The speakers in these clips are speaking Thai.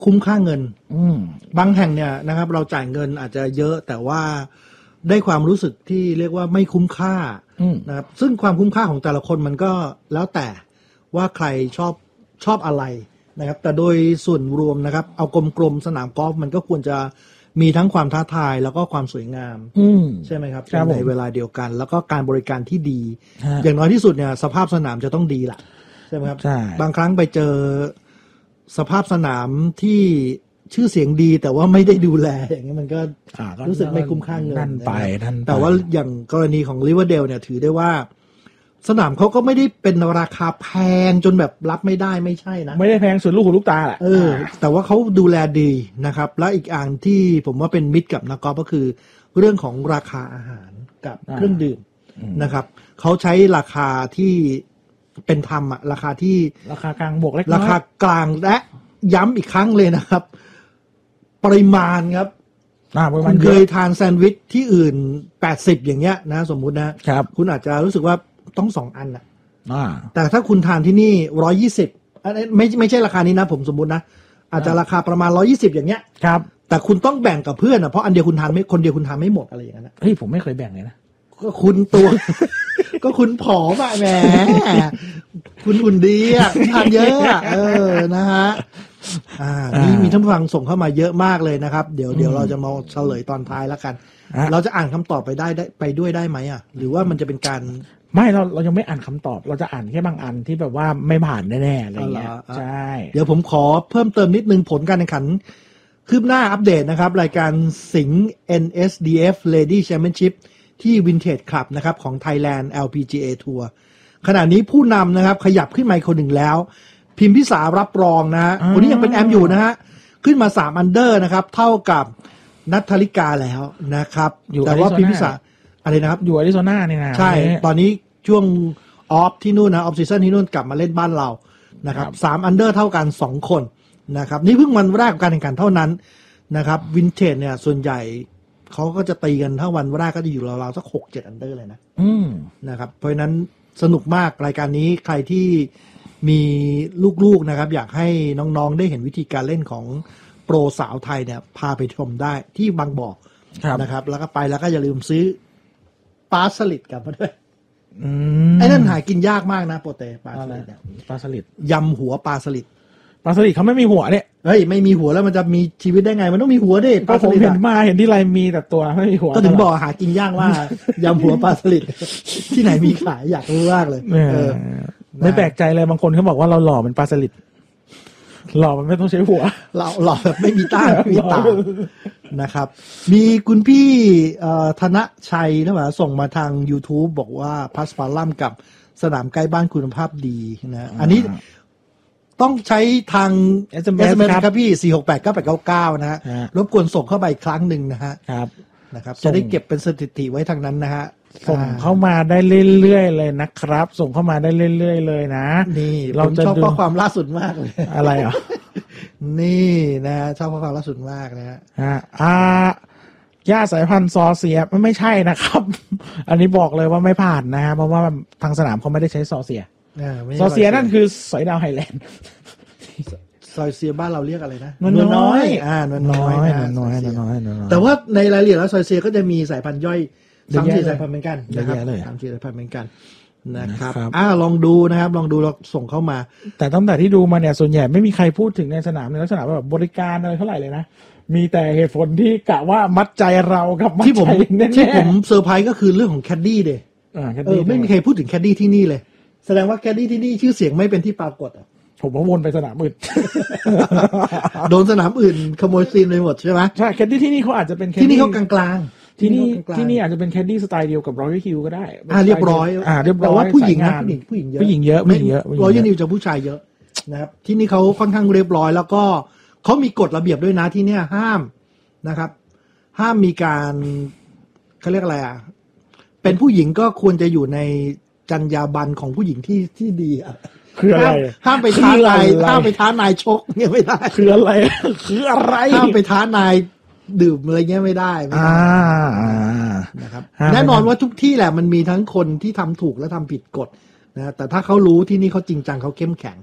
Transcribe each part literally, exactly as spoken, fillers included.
คุ้มค่าเงินอืมบางแห่งเนี่ยนะครับเราจ่ายเงินอาจจะเยอะแต่ว่าได้ความรู้สึกที่เรียกว่าไม่คุ้มค่านะครับซึ่งความคุ้มค่าของแต่ละคนมันก็แล้วแต่ว่าใครชอบชอบอะไรนะครับแต่โดยส่วนรวมนะครับเอากลมๆสนามกอล์ฟมันก็ควรจะมีทั้งความท้าทายแล้วก็ความสวยงามใช่ไหมครับในเวลาเดียวกันแล้วก็การบริการที่ดีอย่างน้อยที่สุดเนี่ยสภาพสนามจะต้องดีล่ะใช่ไหมครับบางครั้งไปเจอสภาพสนามที่ชื่อเสียงดีแต่ว่าไม่ได้ดูแลอย่างนี้มันก็รู้สึกไม่คุ้มค่าเงินนั่นไปนั่นแต่ว่าอย่างกรณีของริเวอร์เดลเนี่ยถือได้ว่าสนามเขาก็ไม่ได้เป็นราคาแพงจนแบบรับไม่ได้ไม่ใช่นะไม่ได้แพงส่วนลูกหูลูกตาแหละเออแต่ว่าเขาดูแลดีนะครับและอีกอันที่ผมว่าเป็นมิตรกับนักกอล์ฟก็คือเรื่องของราคาอาหารกับเครื่องดื่มนะครับเขาใช้ราคาที่เป็นธรรมอะราคาที่ราคากลางบวกเล็กน้อยราคากลางและย้ำอีกครั้งเลยนะครับปริมาณครับคุณเคยทานแซนด์วิชที่อื่นแปดสิบอย่างเงี้ยนะสมมุตินะครับคุณอาจจะรู้สึกว่าต้องสองอันน่ะแต่ถ้าคุณทานที่นี่หนึ่งร้อยยี่สิบอันนี้ไม่ไม่ใช่ราคานี้นะผมสมมุตินะอาจจะราคาประมาณหนึ่งร้อยยี่สิบอย่างเงี้ยครับแต่คุณต้องแบ่งกับเพื่อนอ่ะเพราะอันเดียวคุณทานไม่คนเดียวคุณทานไม่หมดอะไรอย่างนั้นเฮ้ยผมไม่เคยแบ่งเลยนะก็คุณตัว ก็คุณผอมอ่ะแหมคุณหุ่นดีอ่ะทานเยอะอ่ะเออนะฮะอ่านี่มีท่านผู้ฟังส่งเข้ามาเยอะมากเลยนะครับเดี๋ยวเดี๋ยวเราจะมาเฉลยตอนท้ายแล้วกันเราจะอ่านคำตอบไปได้ได้ไปด้วยได้ไหมอ่ะหรือว่ามันจะเป็นการไม่เราเรายังไม่อ่านคำตอบเราจะอ่านแค่บางอันที่แบบว่าไม่ผ่านแน่ๆอะไรเงี้ยใช่เดี๋ยวผมขอเพิ่มเติมนิดนึงผลการแข่งขันคืบหน้าอัปเดตนะครับรายการสิงห์ เอ็น เอส ดี เอฟ Lady Championship ที่ Vintage Club นะครับของ Thailand แอล พี จี เอ Tour ขณะนี้ผู้นำนะครับขยับขึ้นมาอีกคนหนึ่งแล้วพิมพิสารับรองนะฮะคนนี้ยังเป็นแอมอยู่นะฮะขึ้นมาสามอันเดอร์นะครับเท่ากับนัทธริกาแล้วนะครับแต่ว่าพิมพิสาอะไรนะครับอยู่อาริโซนาเนี่ยนะใช่ตอนนี้ช่วงออฟที่นู่นนะออฟซีซั่นที่นู่นกลับมาเล่นบ้านเรานะครับสามอันเดอร์เท่ากันสองคนนะครับนี่เพิ่งวันแรกของการแข่งขันเท่านั้นนะครับวินเทจเนี่ยส่วนใหญ่เขาก็จะตีกันถ้าวันแรกก็จะอยู่ราวๆสักหกเจ็ดอันเดอร์เลยนะนะครับเพราะฉะนั้นสนุกมากรายการนี้ใครที่มีลูกๆนะครับอยากให้น้องๆได้เห็นวิธีการเล่นของโปรสาวไทยเนี่ยพาไปชมได้ที่บางบ่อนะครับแล้วก็ไปแล้วก็อย่าลืมซื้อปลาสลิดกลับมาด้วยไอ้นั่นหากินยากมากนะโปรเตปลาสลิดปลาสลิดยำหัวปลาสลิดปลาสลิดเขาไม่มีหัวเนี่ยเฮ้ยไม่มีหัวแล้วมันจะมีชีวิตได้ไงมันต้องมีหัวดิปลาสลิดเห็นมาเห็นที่ไรมีแต่ตัวไม่มีหัวก็ถึงบอกหากินยากว่ายำหัวปลาสลิดที่ไหนมีขายอยากรู้มากเลยเออไม่แปลกใจเลยบางคนเขาบอกว่าเราหล่อเป็นปลาสลิดหล่อมันไม่ต้องใช้หัวเราหล่อแบบไม่มีตาไม่มีตานะครับมีคุณพี่ธนชัยนะว่าส่งมาทาง YouTube บอกว่าพัสปาลัมกับสนามใกล้บ้านคุณภาพดีนะอันนี้ต้องใช้ทาง เอส เอ็ม เอส ครับพี่ สี่ หก แปด เก้า แปด เก้า เก้า นะฮะรบกวนส่งเข้าไปอีกครั้งหนึ่งนะฮะนะครับจะได้เก็บเป็นสถิติไว้ทางนั้นนะฮะส่งเข้ามาได้เรื่อยๆเลยนะครับส่งเข้ามาได้เรื่อยๆเลยนะนี่เราชอบข้อความล่าสุดมากเลยอะไรอ่ะนี่นะชอบข้อความล่าสุดมากนะฮะอ่าย่าสายพันธุ์ซอเสียมันไม่ใช่นะครับอันนี้บอกเลยว่าไม่ผ่านนะฮะเพราะว่าทางสนามเขาไม่ได้ใช้ซอเสียซอเสียนั่นคือสอยดาวไฮแลนด์ซอยเซียบ้านเราเรียกอะไรนะนวลน้อยอ่านวลน้อยนวลน้อยนวลน้อยแต่ว่าในรายละเอียดแล้วซอยเซียก็จะมีสายพันธุ์ย่อยสามสี่สายพันธุ์เหมือนกันนะครับสามสี่สายพันธุ์เหมือนกันนะครับอ่าลองดูนะครับลองดูเราส่งเข้ามาแต่ตั้งแต่ที่ดูมาเนี่ยส่วนใหญ่ไม่มีใครพูดถึงในสนามในลักษณะแบบบริการอะไรเท่าไหร่เลยนะมีแต่เหตุผลที่กะว่ามัดใจเรากับที่ผมที่ผมเซอร์ไพรส์ก็คือเรื่องของแคดดี้เดย์เออไม่มีใครพูดถึงแคดดี้ที่นี่เลยแสดงว่าแคดดี้ที่นี่ชื่อเสียงไม่เป็นที่ปรากฏอ่ะผมว่าวนไปสนามอื่นโดนสนามอื่นขโมยซีนไปหมดใช่ไหมใช่แคดดี้ที่นี่เขาอาจจะเป็นที่นี่เขากลางๆที่นี่ที่นี่อาจจะเป็นแคดดี้สไตล์เดียวกับรอยัลฮิลก็ได้อ่าเรียบร้อยอ่าเรียบร้อยแต่ว่าผู้หญิงนะผู้หญิงผู้หญิงเยอะผู้หญิงเยอะผู้หญิงเยอะรอยัลฮิลจะผู้ชายเยอะนะครับที่นี่เขาค่อนข้างเรียบร้อยแล้วก็เขามีกฎระเบียบด้วยนะที่เนี่ยห้ามนะครับห้ามมีการเขาเรียกอะไรอ่ะเป็นผู้หญิงก็ควรจะอยู่ในจรรยาบรรณของผู้หญิงที่ที่ดีอ่ะคืออะไรห้ามไปท้านายห้ามไปท้านายชกเนี่ยไม่ได้คืออะไรคืออะไรห้ามไปท้านายดื่มอะไรเงี้ยไม่ได้อ่านะครับแน่นอนว่าทุกที่แหละมันมีทั้งคนที่ทำถูกและทำผิดกฎนะแต่ถ้าเขารู้ที่นี่เขาจริงจังเขาเข้มแข็ง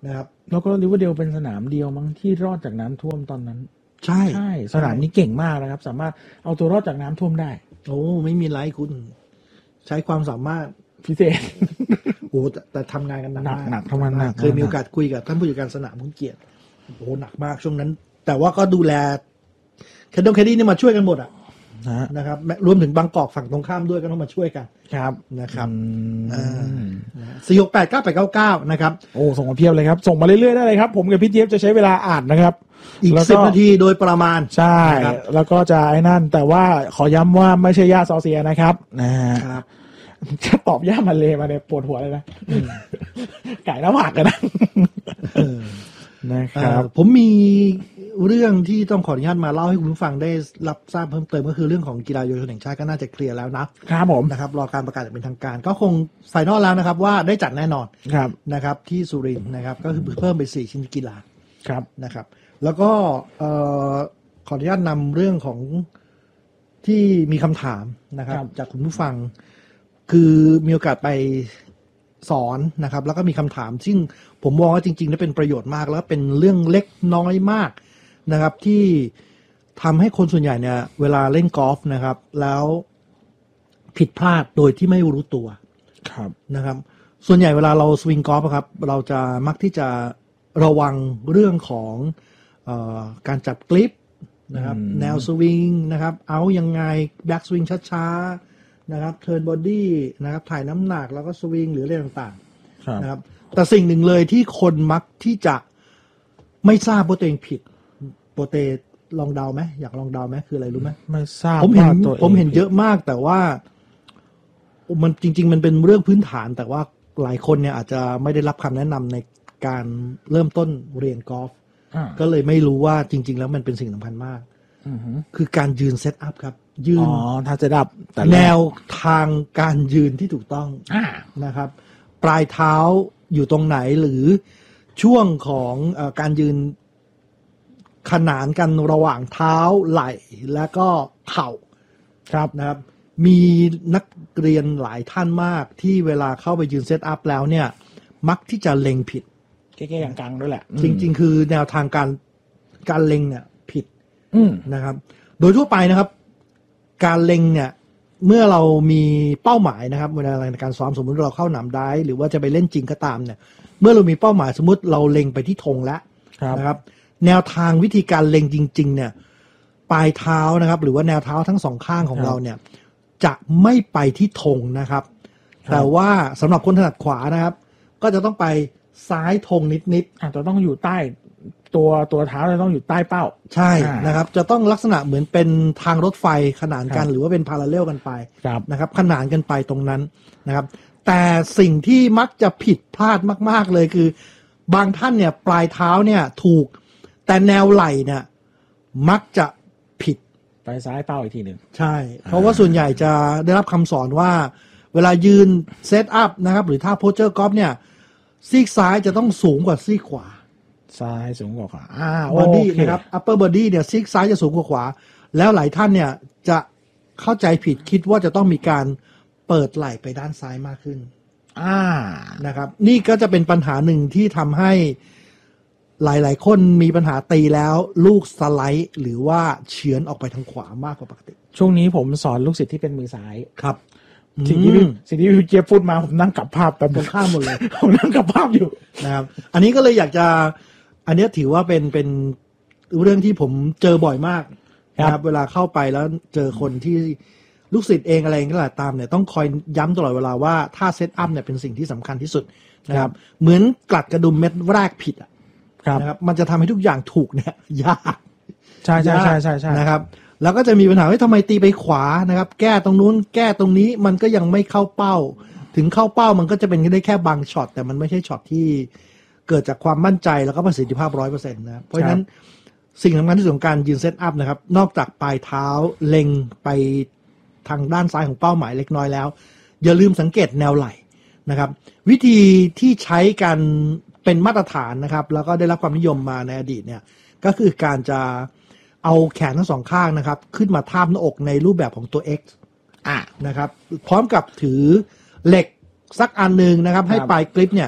นะครับแล้วก็ริเวอร์เดลเป็นสนามเดียวมั้งที่รอดจากน้ำท่วมตอนนั้นใช่ใช่สนามนี้เก่งมากนะครับสามารถเอาตัวรอดจากน้ำท่วมได้โอ้ไม่มีไรคุณใช้ความสามารถพิเศษโอ้แต่แต่ทำงานกันหนักหนักทำงานหนักเคยมีโอกาสคุยกับท่านผู้จัดการสนามคุณเกียรติโอ้หนักมากช่วงนั้นแต่ว่าก็ดูแลแคดดงแคดดี้นี่มาช่วยกันหมดอ่ะนะครับรวมถึงบางกอกฝั่งตรงข้ามด้วยก็ต้องมาช่วยกันครับนะครับสี่หกแปดเก้าแปดเก้าเก้านะครับโอ้ส่งมาเพียบเลยครับส่งมาเรื่อยๆได้เลยครับผมกับพี่เจี๊ยบจะใช้เวลาอ่านนะครับอีกสิบนาทีโดยประมาณใช่แล้วก็จะไอ้นั่นแต่ว่าขอย้ำว่าไม่ใช่ย่าซอเซียนะครับนะครับจะตอบย่ามาเลยมาเนี่ยปวดหัวเลยนะไก่น้ำผักกันนะนะครับผมมีเรื่องที่ต้องขออนุญาตมาเล่าให้คุณผู้ฟังได้รับทราบเพิ่มเติมก็คือเรื่องของกีฬาเยาวชนแห่งชาติก็น่าจะเคลียร์แล้วนะครับผมนะครับรอการประกาศอย่างเป็นทางการก็คงไฟนอลแล้วนะครับว่าได้จัดแน่นอนครับนะครับที่สุรินทร์นะครับก็คือเพิ่มไปสี่ชิ้นกีฬาครับนะครับแล้วก็ขออนุญาตนำเรื่องของที่มีคำถามนะครับจากคุณผู้ฟังคือมีโอกาสไปสอนนะครับแล้วก็มีคำถามซึ่งผมมองว่าจริงๆแล้วเป็นประโยชน์มากแล้วเป็นเรื่องเล็กน้อยมากนะครับที่ทำให้คนส่วนใหญ่เนี่ยเวลาเล่นกอล์ฟนะครับแล้วผิดพลาดโดยที่ไม่รู้ตัวครับนะครับส่วนใหญ่เวลาเราสวิงกอล์ฟครับเราจะมักที่จะระวังเรื่องของเอ่อการจับกลิปนะครับแนวสวิงนะครับเอายังไงแบ็กสวิงช้าๆนะครับเทิร์นบอดี้นะครับถ่ายน้ำหนักแล้วก็สวิงหรืออะไรต่างๆนะครับแต่สิ่งหนึ่งเลยที่คนมักที่จะไม่ทราบว่าตัวเองผิดโปรเตลองเดาไหมอยากลองเดาไหมคืออะไรรู้ไหมไม่ทราบผมเห็นผมเห็นเยอะมากแต่ว่ามันจริงๆมันเป็นเรื่องพื้นฐานแต่ว่าหลายคนเนี่ยอาจจะไม่ได้รับคำแนะนำในการเริ่มต้นเรียนกอล์ฟก็เลยไม่รู้ว่าจริงๆแล้วมันเป็นสิ่งสำคัญมากคือการยืนเซตอัพครับยืนอ๋อถ้าเซตอัพแนวทางการยืนที่ถูกต้องนะครับปลายเท้าอยู่ตรงไหนหรือช่วงของเอ่อการยืนขนานกันระหว่างเท้าไหล่และก็เข่าครับนะครับมีนักเรียนหลายท่านมากที่เวลาเข้าไปยืนเซตอัพแล้วเนี่ยมักที่จะเล็งผิดแก้ๆกลางๆด้วยแหละจริงๆคือแนวทางการการเล็งเนี่ยผิดนะครับโดยทั่วไปนะครับการเล็งเนี่ยเมื่อเรามีเป้าหมายนะครับเวลาในการซ้อมสมมุติเราเข้าหนามได้หรือว่าจะไปเล่นจริงก็ตามเนี่ยเมื่อเรามีเป้าหมายสมมุติเราเล็งไปที่ธงแล้วนะครับแนวทางวิธีการเล็งจริงๆเนี่ยปลายเท้านะครับหรือว่าแนวเท้าทั้งสองข้างของเราเนี่ยจะไม่ไปที่ธงนะครับแต่ว่าสำหรับคนถนัดขวานะครับก็จะต้องไปซ้ายธงนิดๆอาจจะต้องอยู่ใต้ตัวตัวเท้าจะต้องอยู่ใต้เป้าใช่นะครับจะต้องลักษณะเหมือนเป็นทางรถไฟขนานกันหรือว่าเป็นพาราเรลกันไปนะครับขนานกันไปตรงนั้นนะครับแต่สิ่งที่มักจะผิดพลาดมากๆเลยคือบางท่านเนี่ยปลายเท้าเนี่ยถูกแต่แนวไหล่เนี่ยมักจะผิดไปซ้ายเป้าอีกทีหนึ่งใช่เพราะว่าส่วนใหญ่จะได้รับคำสอนว่าเวลายืนเซตอัพนะครับหรือท่าโพสเจอร์กอล์ฟเนี่ยซีกซ้ายจะต้องสูงกว่าซีกขวาซ้ายสูงกว่าขวาอ่าบอดี้นะครับ upper body เนี่ยซีกซ้ายจะสูงกว่าขวาแล้วหลายท่านเนี่ยจะเข้าใจผิดคิดว่าจะต้องมีการเปิดไหล่ไปด้านซ้ายมากขึ้นอ่านะครับนี่ก็จะเป็นปัญหาหนึ่งที่ทำให้หลายๆคนมีปัญหาตีแล้วลูกสไลด์หรือว่าเฉือนออกไปทางขวามากกว่าปกติช่วงนี้ผมสอนลูกศิษย์ที่เป็นมือซ้ายครับสิ่งที่สิ่งที่พี่เจี๊ยบพูดมาผมนั่งกับภาพแต่ตรงข้ามหมดเลยผมนั่งกับภาพอยู่นะครับอันนี้ก็เลยอยากจะอันนี้ถือว่าเป็นเป็นเรื่องที่ผมเจอบ่อยมากนะครับเวลาเข้าไปแล้วเจอคนที่ลูกศิษย์เองอะไรก็แล้วตามเนี่ยต้องคอยย้ำตลอดเวลาว่าถ้าเซตอัพเนี่ยเป็นสิ่งที่สำคัญที่สุดนะครับเหมือนกลัดกระดุมเม็ดแรกผิดอ่ะนะครับมันจะทำให้ทุกอย่างถูกเนี่ยยากใช่ใช่ใช่ใช่ใช่นะครับแล้วก็จะมีปัญหาว่าทำไมตีไปขวานะครับแก้ตรงนู้นแก้ตรงนี้มันก็ยังไม่เข้าเป้าถึงเข้าเป้ามันก็จะเป็นได้แค่บางช็อตแต่มันไม่ใช่ช็อตที่เกิดจากความมั่นใจแล้วก็ประสิทธิภาพ ร้อยเปอร์เซ็นต์ นะครับเพราะฉะนั้นสิ่งสำคัญที่สุดของการยืนเซตอัพนะครับนอกจากปลายเท้าเล็งไปทางด้านซ้ายของเป้าหมายเล็กน้อยแล้วอย่าลืมสังเกตแนวไหล่นะครับวิธีที่ใช้กันเป็นมาตรฐานนะครับแล้วก็ได้รับความนิยมมาในอดีตเนี่ยก็คือการจะเอาแขนทั้งสองข้างนะครับขึ้นมาทาบหน้าอกในรูปแบบของตัว X อ่ะนะครับพร้อมกับถือเหล็กสักอันนึงนะครับให้ปลายกริปเนี่ย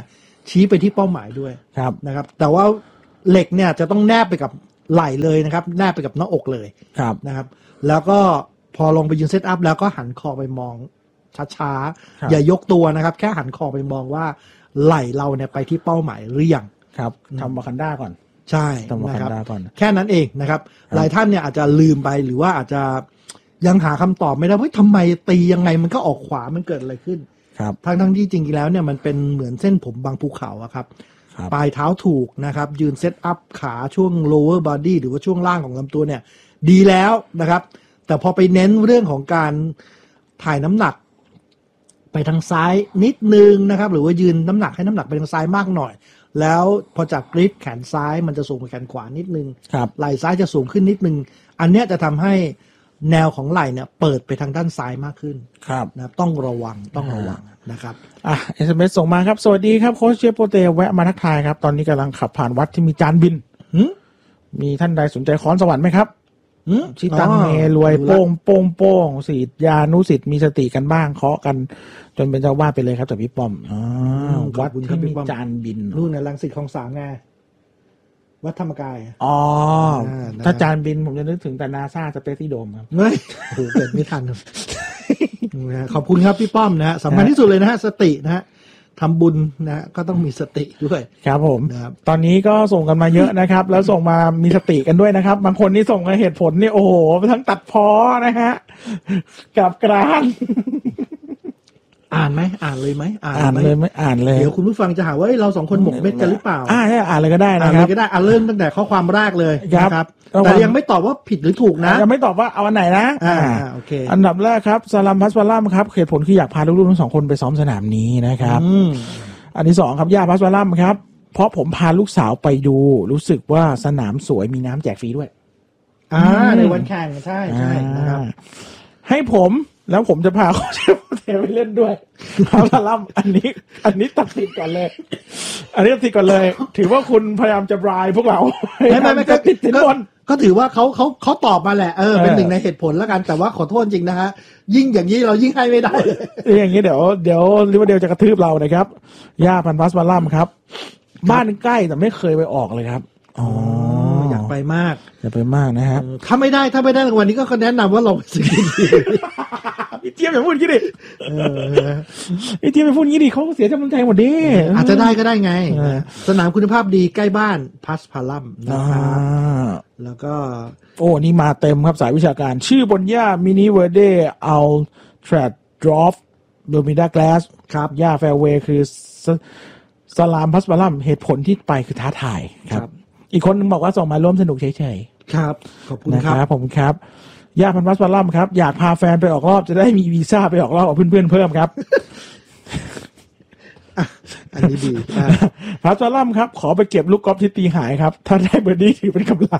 ชี้ไปที่เป้าหมายด้วยนะครับแต่ว่าเหล็กเนี่ยจะต้องแนบไปกับไหล่เลยนะครับแนบไปกับหน้าอกเลยนะครับแล้วก็พอลงไปยืนเซตอัพแล้วก็หันคอไปมองช้าๆอย่ายกตัวนะครับแค่หันคอไปมองว่าไหล่เราเนี่ยไปที่เป้าหมายหรือยังครับทำวากันดาก่อนใช่นะครับแค่นั้นเองนะครับหลายท่านเนี่ยอาจจะลืมไปหรือว่าอาจจะยังหาคำตอบไม่ได้ว่าทำไมตียังไงมันก็ออกขวามันเกิดอะไรขึ้นทั้งทั้งที่จริงๆแล้วเนี่ยมันเป็นเหมือนเส้นผมบางภูเขาอะครับปลายเท้าถูกนะครับยืนเซตอัพขาช่วง lower body หรือว่าช่วงล่างของลำตัวเนี่ยดีแล้วนะครับแต่พอไปเน้นเรื่องของการถ่ายน้ำหนักไปทางซ้ายนิดนึงนะครับหรือว่ายืนน้ำหนักให้น้ำหนักไปทางซ้ายมากหน่อยแล้วพอจากกริดแขนซ้ายมันจะสูงกว่าแขนขวานิดนึงไหล่ซ้ายจะสูงขึ้นนิดนึงอันเนี้ยจะทำให้แนวของไหล่เนี่ยเปิดไปทางด้านซ้ายมากขึ้นนะต้องระวังต้องระวังนะครับอ่ะ เอส เอ็ม เอส ส่งมาครับสวัสดีครับโค้ชเชฟโปเตแวะมาทักทายครับตอนนี้กำลังขับผ่านวัดที่มีจานบินมีท่านใดสนใจค้อนสวรรค์ไหมครับชิตังเมรวยโป้งโป้งโป้งศิษยานุศิษย์มีสติกันบ้างเคาะกันจนเป็นเจ้าว่าไปเลยครับแต่พี่ป้อมอ๋อวัดที่มีจานบินนู่นในรังสิตคลองสามไงวัดธรรมกายอ๋อถ้าจานบินผมจะนึกถึงแต่นาซาสเปซที่โดมครับเฮ้ยโหเกิดไม่ทันขอบคุณครับพี่ป้อมนะฮะสำคัญที่สุดเลยนะฮะสตินะฮะทำบุญนะก็ต้องมีสติด้วยครับผมตอนนี้ก็ส่งกันมาเยอะนะครับแล้วส่งมามีสติกันด้วยนะครับบางคนนี่ส่งมาเหตุผลนี่โอ้โหทั้งตัดพ้อนะฮะกับกรานอ่านไหมอ่านเลยไหมอ่านเลยไม่อ่านเลยเดี๋ยวคุณผู้ฟังจะหาว่าเราสองคนหมกเม็ดกันหรือเปล่าอ่าใช่อ่านเลยก็ได้นะครับอ่านเลยก็ได้อ่านเริ่มตั้งแต่ข้อความแรกเลยนะครับแต่ยังไม่ตอบว่าผิดหรือถูกนะยังไม่ตอบว่าเอาอันไหนนะอ่าโอเคอันดับแรกครับซาลัมพัสวาลัมครับเหตุผลคืออยากพาลูกๆทั้งสองคนไปซ้อมสนามนี้นะครับอันที่สองครับย่าพัสวาลัมครับเพราะผมพาลูกสาวไปดูรู้สึกว่าสนามสวยมีน้ำแจกฟรีด้วยอ่าในวันแข่งใช่ใช่นะครับให้ผมแล้วผมจะพาเขาเชฟเทไปเล่นด้วยพาลาลัมอันนี้อันนี้ตัดสินก่อนเลยอันนี้ตัดสินก่อนเลยถือว่าคุณพยายามจะบรายพวกเราไม่ไม่ไม่ก็ติดสินบนก็ถือว่าเขาเขาเขาตอบมาแหละเออเป็นหนึ่งในเหตุผลแล้วกันแต่ว่าขอโทษจริงนะฮะยิ่งอย่างนี้เรายิ่งให้ไม่ได้เลยอย่างนี้เดี๋ยวเดี๋ยวลิเวอร์พูลจะกระทืบเรานะครับย่าพันพัสวาลัมครับบ้านใกล้แต่ไม่เคยไปออกเลยครับอ๋ออยากไปมากอยากไปมากนะครับถ้าไม่ได้ถ้าไม่ได้วันนี้ก็แนะนำว่าเราไปซื้อพี่เจี๊ยบอย่าพูดงี้ดิพี่เจี๊ยบอย่าพูดงี้ดิเขาเสียจำนวนใจหมดดิอาจจะได้ก็ได้ไงสนามคุณภาพดีใกล้บ้านพัสพาลัมนะครับแล้วก็โอ้นี่มาเต็มครับสายวิชาการชื่อบนหญ้ามินิเวอร์เดอัลทรัดดรอฟเบอร์มิดากลาสครับหญ้าแฟร์เวย์คือสลามพัสพาลัมเหตุผลที่ไปคือท้าทายครับอีกคนนึงบอกว่าส่งมาร่วมสนุกเฉยๆครับขอบคุณครับผมครับย่าพันพัสวาลัมครับอยากพาแฟนไปออกรอบจะได้มีวีซ่าไปออกรอบกับเพื่อนๆเพิ่มครับอันนี้ดีพัสวาลัมครับขอไปเก็บลูกกอล์ฟที่ตีหายครับถ้าได้เบอร์ดี้ถือเป็นกำไร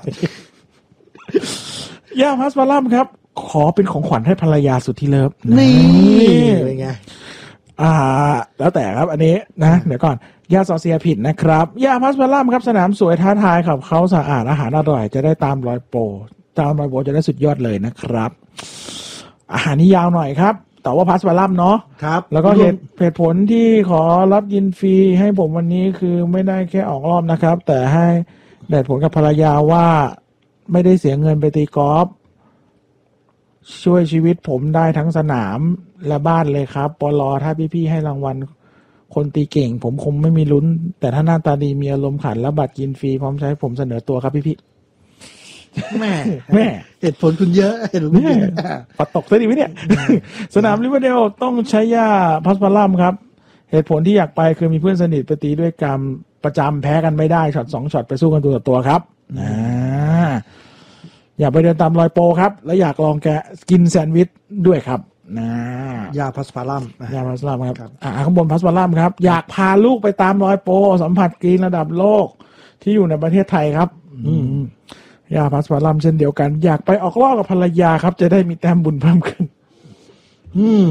ย่าพัสวาลัมครับขอเป็นของขวัญให้ภรรยาสุดที่เลิฟนี่เป็นไงอ่าแล้วแต่ครับอันนี้นะเดี๋ยวก่อนย่าซอเซียผิดนะครับย่าพัสวาลัมครับสนามสวยท้าทายครับเขาสะอาดอาหารอร่อยจะได้ตามรอยโปรตามรอยโปรจะได้สุดยอดเลยนะครับอาหารนี้ยาวหน่อยครับแต่ว่าพัสวาลัมเนาะครับแล้วก็เหตุเหตุผลที่ขอรับยินฟรีให้ผมวันนี้คือไม่ได้แค่ออกรอบนะครับแต่ให้เหตุผลกับภรรยาว่าไม่ได้เสียเงินไปตีกอล์ฟช่วยชีวิตผมได้ทั้งสนามและบ้านเลยครับปลอถ้าพี่ๆให้รางวัลคนตีเก่งผมคงไม่มีลุ้นแต่ถ้าหน้าตาดีมีอารมณ์ขันและบัตรกินฟรีพร้อมใช้ผมเสนอตัวครับพี่ๆแม่แม่เหตุผลคุณเยอะเหตุผลคุณเยอะปัดตกซะดีไหมเนี่ยสนามลิเวอร์พูลต้องใช้ย่าพัสพาลัมครับเหตุผลที่อยากไปคือมีเพื่อนสนิทไปตีด้วยกันประจำแพ้กันไม่ได้ช็อตสองช็อตไปสู้กันตัวต่อตัวครับอ่าอยากไปเดินตามรอยโปรครับและอยากลองแกกินแซนด์วิชด้วยครับนะยาพัสพาลัมยาพัสพาลัมครับอ่าข้างบนพัสพาลัมครับอยากพาลูกไปตามรอยโปรสัมผัสกรีนระดับโลกที่อยู่ในประเทศไทยครับอืมยาพัสพาลัมเช่นเดียวกันอยากไปออกรอบกับภรรยาครับจะได้มีแต้มบุญเพิ่มขึ้นอืม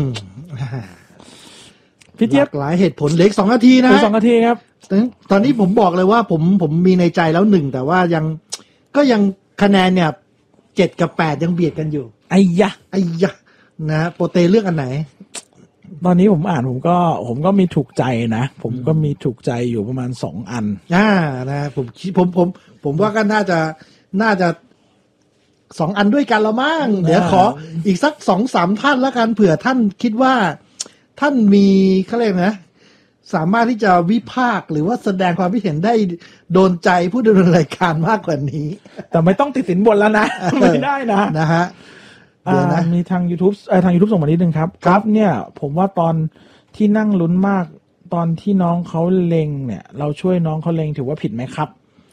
พี่เจี๊ยบหลายเหตุผลเล็กสองนาทีนะสองนาทีครับตอนนี้ผมบอกเลยว่าผมผมมีในใจแล้วหนึ่งแต่ว่ายังก็ยังคะแนนเนี่ยเจ็ดกับแปดยังเบียดกันอยู่ไอ้ยะไอ้ยะนะโปรเตเลือกอันไหนตอนนี้ผมอ่านผมก็ผมก็มีถูกใจนะผมก็มีถูกใจอยู่ประมาณสองอันอ่านะผมผมผมผมว่าก็น่าจะน่าจะสองอันด้วยกันละมั้งเดี๋ยวขออีกสักสองสามท่านแล้วกันเผื่อท่านคิดว่าท่านมีเขาเรียกนะสามารถที่จะวิพากษ์หรือว่าแสดงความคิดเห็นได้โดนใจผู้ดำเนินรายการมากกว่านี้แต่ไม่ต้องติดสินบนแล้วนะไม่ได้นะนะฮะเดี๋ยวนะมีทาง YouTube เอ่อทาง YouTube ส่งมานิดนึงครับครับเนี่ยผมว่าตอนที่นั่งลุ้นมากตอนที่น้องเขาเล็งเนี่ยเราช่วยน้องเขาเล็งถือว่าผิดไหมครับ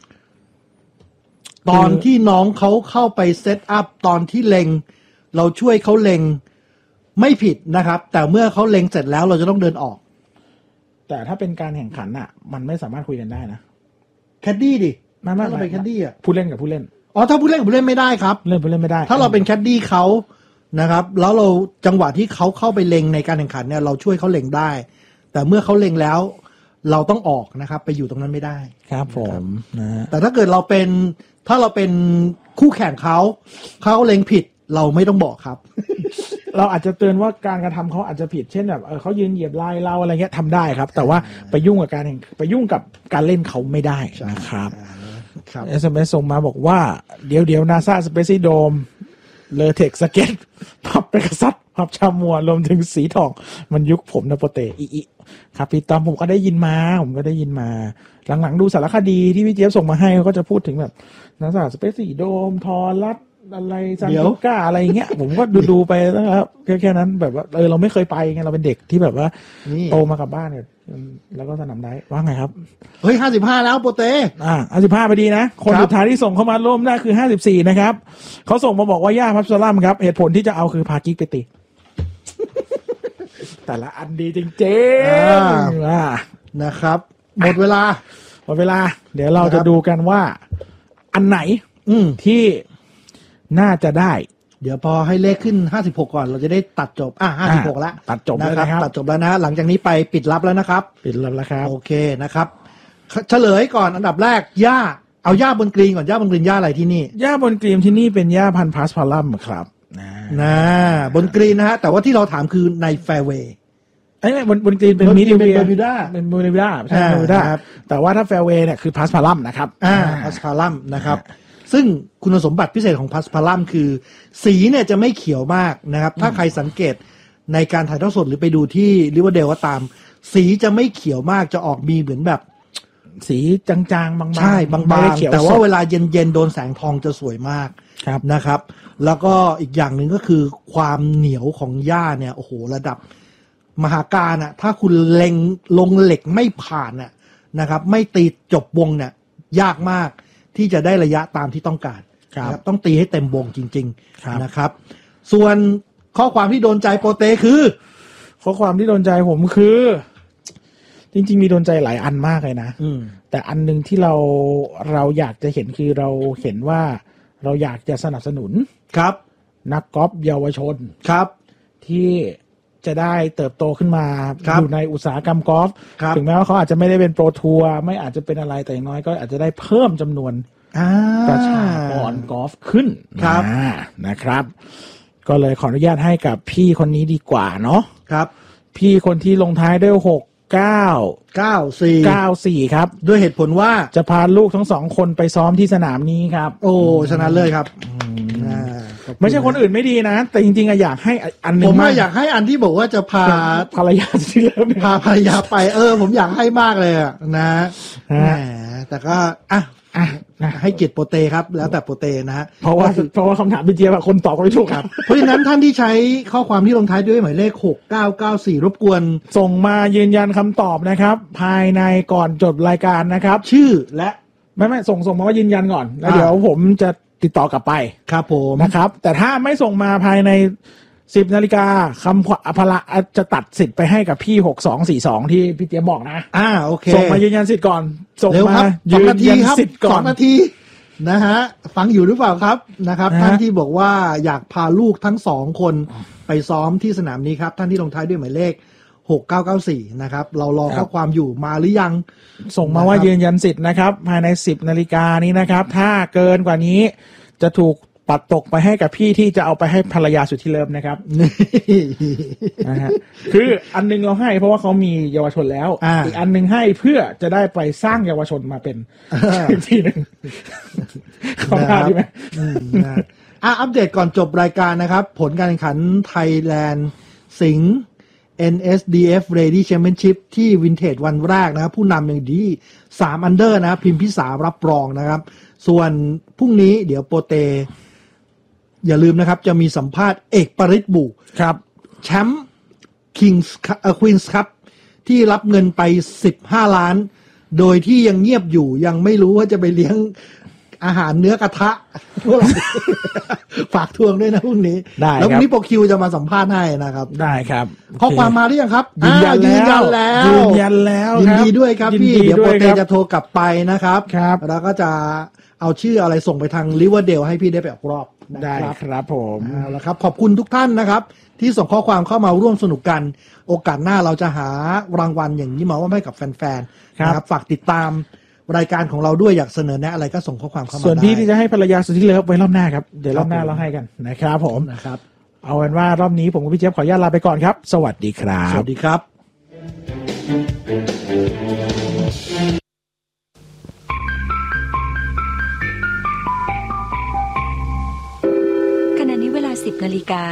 ตอนที่น้องเขาเข้าไปเซตอัพตอนที่เล็งเราช่วยเขาเล็งไม่ผิดนะครับแต่เมื่อเขาเล็งเสร็จแล้วเราจะต้องเดินออกแต่ถ้าเป็นการแข่งขันอ่ะมันไม่สามารถคุยกันได้นะแคดดี้ดิไม่ไม่เราเป็นแคดดี้อ่ะผู้เล่นกับผู้เล่นอ๋อถ้าผู้เล่นกับผู้เล่นไม่ได้ครับเล่นผู้เล่นไม่ได้ถ้าเราเป็นแคดดี้เขานะครับแล้วเราจังหวะที่เขาเข้าไปเล็งในการแข่งขันเนี่ยเราช่วยเขาเล็งได้แต่เมื่อเขาเล็งแล้วเราต้องออกนะครับไปอยู่ตรงนั้นไม่ได้ครับผมนะแต่ถ้าเกิดเราเป็นถ้าเราเป็นคู่แข่งเขาเขาเล็งผิดเราไม่ต้องบอกครับเราอาจจะเตือนว่าการกระทำเขาอาจจะผิดเช่นแบบเออเขายืนเหยียบลายเราอะไรเงี้ยทำได้ครับแต่ว่าไปยุ่งกับการไปยุ่งกับการเล่นเขาไม่ได้นะครับครับเอส เอ็ม เอส ส่งมาบอกว่าเดี๋ยวเดี๋ยว NASA Space Dome เลเทคสเก็ตพับไปกระซับพับชามัวรวมถึงสีทองมันยุคผมนะโปเตอีอีครับพี่ตอมผมก็ได้ยินมาผมก็ได้ยินมาหลังๆดูสารคดีที่พี่เจี๊ยบส่งมาให้เขาก็จะพูดถึงแบบ NASA Space Dome ทอรัสอะไรซันตุก้าอะไรเงี้ยผมก็ดูดูไปนะครับแค่แค่นั้นแบบว่าเออเราไม่เคยไปไงเราเป็นเด็กที่แบบว่าโตมากับบ้านเนี่ยแล้วก็สนามได้ว่าไงครับเฮ้ยห้าสิบห้าแล้วโปเต้อ่าห้าสิบห้าพอดีนะคนสุดท้ายที่ส่งเข้ามาร่วมได้คือห้าสิบสี่นะครับเขาส่งมาบอกว่าย่าพับซลัมครับเหตุผลที่จะเอาคือพากิ๊กไปตีแต่ละอันดีจริงๆอ่านะครับหมดเวลาหมดเวลาเดี๋ยวเราจะดูกันว่าอันไหนที่น่าจะได้เดี๋ยวพอให้เลขขึ้นห้าสิบหกก่อนเราจะได้ตัดจบอ่ะห้าสิบหกแล้วตัดจบแล้วนะครับตัดจบแล้วนะหลังจากนี้ไปปิดรับแล้วนะครับปิดรับแล้วครับโอเคนะครับเฉลยก่อนอันดับแรกหญ้าเอาหญ้าบนกรีนก่อนหญ้าบนกรีนหญ้าอะไรที่นี่หญ้าบนกรีนที่นี่เป็นหญ้าพันธุ์พาสพาลัมครับนะบนกรีนนะฮะแต่ว่าที่เราถามคือในแฟร์เวย์ไอ้บนบนกรีนเป็นมิดเวียบิวด้าเป็นบิวด้าใช่บิวด้าแต่ว่าถ้าแฟร์เวย์เนี่ยคือพาสพาลัมนะครับอ่าพาสพาลัมนะครับซึ่งคุณสมบัติพิเศษของพาสพาลัมคือสีเนี่ยจะไม่เขียวมากนะครับถ้าใครสังเกตในการถ่ายทอดสดหรือไปดูที่ริเวอร์เดลก็ตามสีจะไม่เขียวมากจะออกมีเหมือนแบบสีจางๆบางๆใช่บางๆแต่ว่าเวลาเย็นๆโดนแสงทองจะสวยมากนะครับแล้วก็อีกอย่างหนึ่งก็คือความเหนียวของหญ้าเนี่ยโอ้โหระดับมหาการอ่ะถ้าคุณเล็งลงเหล็กไม่ผ่านน่ะนะครับไม่ตีจบวงเนี่ยยากมากที่จะได้ระยะตามที่ต้องการนะครับต้องตีให้เต็มวงจริงๆนะครับส่วนข้อความที่โดนใจโปเต้คือข้อความที่โดนใจผมคือจริงๆมีโดนใจหลายอันมากเลยนะแต่อันนึงที่เราเราอยากจะเห็นคือเราเห็นว่าเราอยากจะสนับสนุนครับนักกอล์ฟเยาวชนครับที่จะได้เติบโตขึ้นมาอยู่ในอุตสาหกรรมกอล์ฟถึงแม้ว่าเขาอาจจะไม่ได้เป็นโปรทัวร์ไม่อาจจะเป็นอะไรแต่อย่างน้อยก็อาจจะได้เพิ่มจำนวนประชากรกอล์ฟขึ้นนะครับก็เลยขออนุญาตให้กับพี่คนนี้ดีกว่าเนาะครับพี่คนที่ลงท้ายด้วยหกเก้าเก้าสี่เก้าสี่ครับด้วยเหตุผลว่าจะพาลูกทั้งสองคนไปซ้อมที่สนามนี้ครับโอ้ชนะเลยครับไม่ใช่คนอื่นไม่ดีนะแต่จริงๆอยากให้อันนึงผมว่าอยากให้อันที่บอกว่าจะพาภรรยาที่แล้วพาภรรยาไปเออผมอยากให้มากเลยอ่ะนะแต่ก็อ่ะอ่ะให้เกียรติโปเต้ครับแล้วแต่โปเต้นะฮะเพราะว่าเพราะว่าคำถามพี่เจี๊ยบคนตอบก็ไม่ถูกครับเพราะฉะนั้นท่านที่ใช้ข้อความที่ลงท้ายด้วยหมายเลขหกเก้าเก้าสี่รบกวนส่งมายืนยันคำตอบนะครับภายในก่อนจบรายการนะครับชื่อและไม่ไม่ส่งส่งมาว่ายืนยันก่อนแล้วเดี๋ยวผมจะติดต่อกลับไปครับผมนะครับแต่ถ้าไม่ส่งมาภายในสิบนาฬิกาคำอภระจะตัดสิทธิ์ไปให้กับพี่หกสองสี่สองที่พี่เจี๊ยบบอกนะอ่าโอเคส่งมายืนยันสิทธิ์ก่อนส่งมายืนยันสิทธิ์ก่อนสองนาทีนะฮะฟังอยู่หรือเปล่าครับนะครับท่านที่บอกว่าอยากพาลูกทั้งสองคนไปซ้อมที่สนามนี้ครับท่านที่ลงท้ายด้วยหมายเลขหกเก้าเก้าสี่นะครับเรารอข้อความอยู่มาหรือยังส่งมาว่ายืนยันสิทธิ์นะครับภายในสิบนาฬิกานี้นะครับถ้าเกินกว่านี้จะถูกปัดตกไปให้กับพี่ที่จะเอาไปให้ภรรยาสุดที่เลิฟนะครับนะฮะคืออันนึงเราให้เพราะว่าเขามีเยาวชนแล้วอ่าอีกอันนึงให้เพื่อจะได้ไปสร้างเยาวชนมาเป็นอีกทีหนึ่งขอบคุณดีไหมอ่ะอัปเดตก่อนจบรายการนะครับผลการแข่งขัน Thailand สิงห์ เอ็น เอส ดี เอฟ Ready Championship ที่วินเทจวันแรกนะครับผู้นำอย่างดีสามอันเดอร์นะครับพิมพิสารับรองนะครับส่วนพรุ่งนี้เดี๋ยวโปเตอย่าลืมนะครับจะมีสัมภาษณ์เอกปริศบุครับแชมป์ Kings เอ่อ Queens Cup ที่รับเงินไปสิบห้าล้านโดยที่ยังเงียบอยู่ยังไม่รู้ว่าจะไปเลี้ยงอาหารเนื้อกระทะฝากทวงด้วยนะพรุ่งนี้ได้แล้วพรุ่งนี้โปรคิวจะมาสัมภาษณ์ให้นะครับได้ครับข้อความมาหรือยังครับยืนยันแล้วยืนยันแล้วยินดีด้วยครับพี่เดี๋ยวโปรเตจะโทรกลับไปนะครับแล้วก็จะเอาชื่ออะไรส่งไปทางลิเวอร์เดลให้พี่ได้ไปออกรอบได้ครับผมเอาละครับขอบคุณทุกท่านนะครับที่ส่งข้อความเข้ามาร่วมสนุกกันโอกาสหน้าเราจะหารางวัลอย่างนี้มาว่าให้กับแฟนๆนะครับฝากติดตามรายการของเราด้วยอยากเสนอแนะอะไรก็ส่งข้อความเข้ามาได้ส่วนพี่ที่จะให้ภรรยาสุดที่เลิฟไว้รอบหน้าครับเดี๋ยวรอบหน้าเราให้กันนะครับผมนะครับเอาเป็นว่ารอบนี้ผมกับพี่เจี๊ยบขออนุญาตลาไปก่อนครับสวัสดีครับสวัสดีครับขณะนี้เวลาสิบนาฬิกา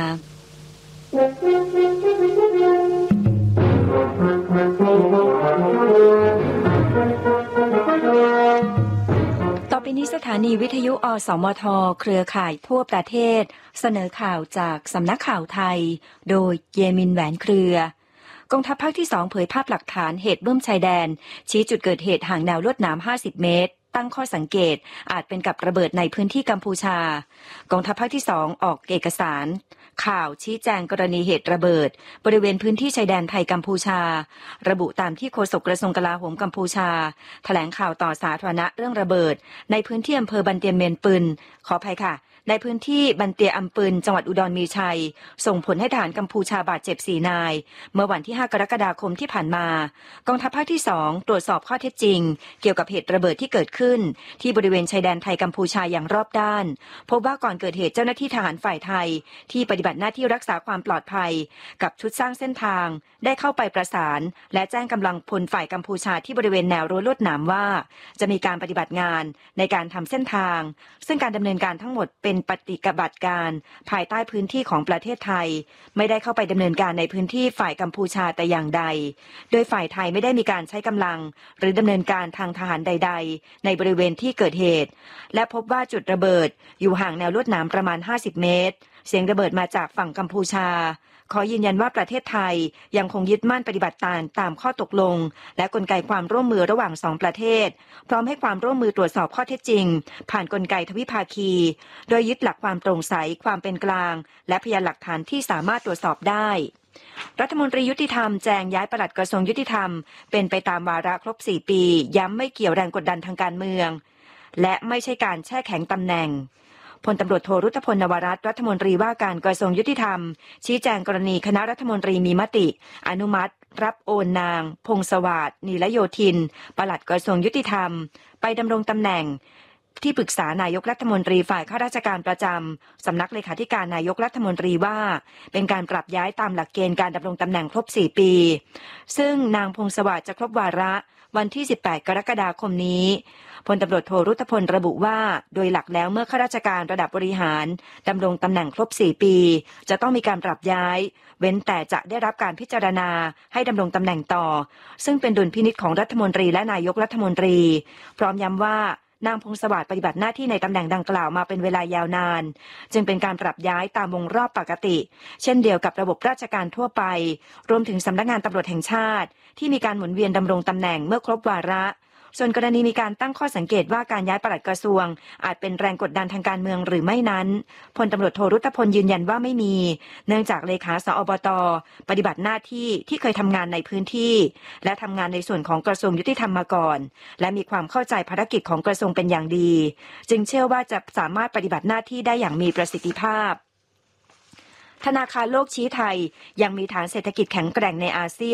ต่อไปนี้สถานีวิทยุอสมทเครือข่ายทั่วประเทศเสนอข่าวจากสำนักข่าวไทยโดยเยมินแหวนเครือกองทัพภาคที่สองเผยภาพหลักฐานเหตุร่วมชายแดนชี้จุดเกิดเหตุห่างแนวลวดหนามห้าสิบเมตรตั้งข้อสังเกตอาจเป็นกับระเบิดในพื้นที่กัมพูชากองทัพภาคที่สองออกเอกสารข่าวชี้แจงกรณีเหตุระเบิดบริเวณพื้นที่ชายแดนไทยกัมพูชาระบุตามที่โฆษกกระทรวงกลาโหมกัมพูชาแถลงข่าวต่อสาธารณะเรื่องระเบิดในพื้นที่อำเภอบันเตียเมียนปืนขออภัยค่ะในพื้นที่บันเตียอำปืนจังหวัดอุดรมีชัยส่งผลให้ทหารกัมพูชาบาดเจ็บสี่นายเมื่อวันที่ห้ากรกฎาคมที่ผ่านมากองทัพภาคที่สองตรวจสอบข้อเท็จจริงเกี่ยวกับเหตุระเบิดที่เกิดขึ้นที่บริเวณชายแดนไทยกัมพูชาอย่างรอบด้านพบว่าก่อนเกิดเหตุเจ้าหน้าที่ทหารฝ่ายไทยที่ปฏิบัติหน้าที่รักษาความปลอดภัยกับชุดสร้างเส้นทางได้เข้าไปประสานและแจ้งกำลังพลฝ่ายกัมพูชาที่บริเวณแนวรั้วลวดหนามว่าจะมีการปฏิบัติงานในการทำเส้นทางซึ่งการดำเนินการทั้งหมดเป็นปฏิบัติการภายใต้พื้นที่ของประเทศไทยไม่ได้เข้าไปดำเนินการในพื้นที่ฝ่ายกัมพูชาแต่อย่างใดโดยฝ่ายไทยไม่ได้มีการใช้กำลังหรือดำเนินการทางทหารใดๆในบริเวณที่เกิดเหตุและพบว่าจุดระเบิดอยู่ห่างแนวลวดหนามประมาณห้าสิบเมตรเสียงระเบิดมาจากฝั่งกัมพูชาขอยืนยันว่าประเทศไทยยังคงยึดมั่นปฏิบัติตามตามข้อตกลงและกลไกความร่วมมือระหว่างสองประเทศพร้อมให้ความร่วมมือตรวจสอบข้อเท็จจริงผ่านกลไกทวิภาคีโดยยึดหลักความโปร่งใสความเป็นกลางและพยานหลักฐานที่สามารถตรวจสอบได้รัฐมนตรียุติธรรมแจงย้ายปลัดกระทรวงยุติธรรมเป็นไปตามวาระครบสี่ปีย้ำไม่เกี่ยวแรงกดดันทางการเมืองและไม่ใช่การแช่แข็งตำแหน่งพลตำรวจโทรุตพลนวรัตน์รัฐมนตรีว่าการกระทรวงยุติธรรมชี้แจงกรณีคณะรัฐมนตรีมีมติอนุมัติรับโอนนางพงศวาสนีลโยธินปลัดกระทรวงยุติธรรมไปดำรงตำแหน่งที่ปรึกษานายกรัฐมนตรีฝ่ายข้าราชการประจำสำนักเลขาธิการนายกรัฐมนตรีว่าเป็นการปรับย้ายตามหลักเกณฑ์การดำรงตำแหน่งครบสี่ปีซึ่งนางพงศวาสจะครบวาระวันที่สิบแปดกรกฎาคมนี้พลตำรวจโทรุตพลระบุว่าโดยหลักแล้วเมื่อข้าราชการระดับบริหารดำรงตำแหน่งครบสี่ปีจะต้องมีการปรับย้ายเว้นแต่จะได้รับการพิจารณาให้ดำรงตำแหน่งต่อซึ่งเป็นดุลพินิจของรัฐมนตรีและนายกรัฐมนตรีพร้อมย้ำว่านางพงศวาสปฏิบัติหน้าที่ในตำแหน่งดังกล่าวมาเป็นเวลายาวนานจึงเป็นการปรับย้ายตามวงรอบปกติเช่นเดียวกับระบบราชการทั่วไปรวมถึงสำนักงานตำรวจแห่งชาติที่มีการหมุนเวียนดำรงตำแหน่งเมื่อครบวาระส่วนกรณีมีการตั้งข้อสังเกตว่าการย้ายปลัดกระทรวงอาจเป็นแรงกดดันทางการเมืองหรือไม่นั้นพลตำรวจโทรุตพลยืนยันว่าไม่มีเนื่องจากเลขาสอบต.ปฏิบัติหน้าที่ที่เคยทำงานในพื้นที่และทำงานในส่วนของกระทรวงยุติธรรมมาก่อนและมีความเข้าใจภารกิจของกระทรวงเป็นอย่างดีจึงเชื่อว่าจะสามารถปฏิบัติหน้าที่ได้อย่างมีประสิทธิภาพธนาคารโลกชี้ไทยยังมีฐานเศรษฐกิจแข็งแกร่งในอาเซียน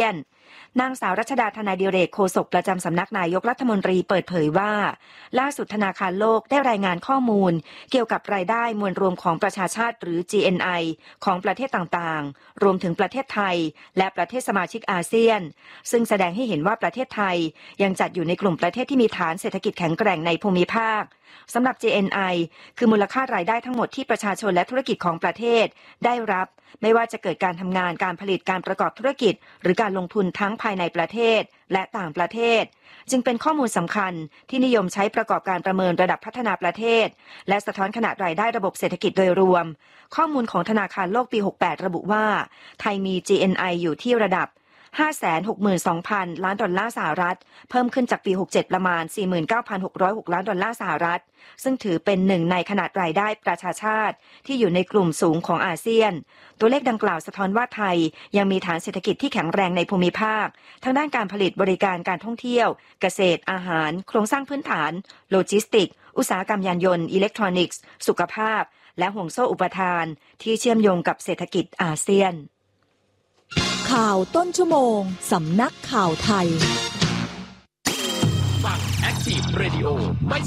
นางสาวรัชดาธนาดิเรกโฆษกประจำสำนักนายกรัฐมนตรีเปิดเผยว่าล่าสุดธนาคารโลกได้รายงานข้อมูลเกี่ยวกับรายได้มวลรวมของประชาชาติหรือ จี เอ็น ไอ ของประเทศต่างๆรวมถึงประเทศไทยและประเทศสมาชิกอาเซียนซึ่งแสดงให้เห็นว่าประเทศไทยยังจัดอยู่ในกลุ่มประเทศที่มีฐานเศรษฐกิจแข็งแกร่งในภูมิภาคสำหรับ จี เอ็น ไอ คือมูลค่ารายได้ทั้งหมดที่ประชาชนและธุรกิจของประเทศได้รับไม่ว่าจะเกิดการทำงานการผลิตการประกอบธุรกิจหรือการลงทุนทั้งภายในประเทศและต่างประเทศจึงเป็นข้อมูลสำคัญที่นิยมใช้ประกอบการประเมินระดับพัฒนาประเทศและสะท้อนขนาดรายได้ระบบเศรษฐกิจโดยรวมข้อมูลของธนาคารโลกปีหกสิบแปดระบุว่าไทยมี จี เอ็น ไอ อยู่ที่ระดับห้าแสนหกหมื่นสองพัน ล้านดอลลาร์สหรัฐเพิ่มขึ้นจากปีหกสิบเจ็ดประมาณ สี่หมื่นเก้าพันหกร้อยหก ล้านดอลลาร์สหรัฐซึ่งถือเป็นหนึ่งในขนาดรายได้ประชาชาติที่อยู่ในกลุ่มสูงของอาเซียนตัวเลขดังกล่าวสะท้อนว่าไทยยังมีฐานเศรษฐกิจที่แข็งแรงในภูมิภาคทั้งด้านการผลิตบริการการท่องเที่ยวเกษตรอาหารโครงสร้างพื้นฐานโลจิสติกส์อุตสาหกรรมยานยนต์อิเล็กทรอนิกส์สุขภาพและห่วงโซ่อุปทานที่เชื่อมโยงกับเศรษฐกิจอาเซียนข่าวต้นชั่วโมงสำนักข่าวไทยฟัง Active Radio